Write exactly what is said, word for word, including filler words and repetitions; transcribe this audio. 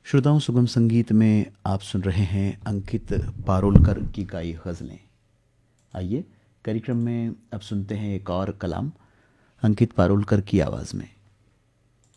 श्रोताओं, सुगम संगीत में आप सुन रहे हैं अंकित पारोलकर की गाई गज़लें। आइए कार्यक्रम में अब सुनते हैं एक और कलाम अंकित पारोलकर की आवाज़ में।